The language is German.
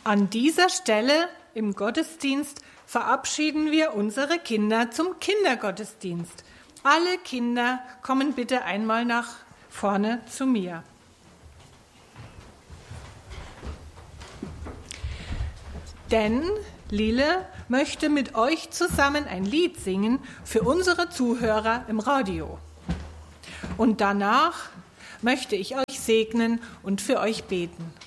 An dieser Stelle im Gottesdienst verabschieden wir unsere Kinder zum Kindergottesdienst. Alle Kinder kommen bitte einmal nach vorne zu mir. Denn Lille möchte mit euch zusammen ein Lied singen für unsere Zuhörer im Radio. Und danach möchte ich euch segnen und für euch beten.